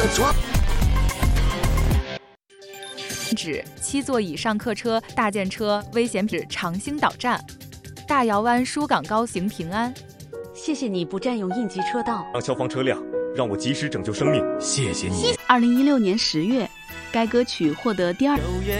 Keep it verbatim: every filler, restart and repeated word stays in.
抓。 指七座以上客车、大件车危险指长兴岛站。大窑湾疏港高行平安。 谢谢你不占用应急车道。 让消防车辆，让我及时拯救生命。 谢谢你。 二零一六年十月，该歌曲获得第二。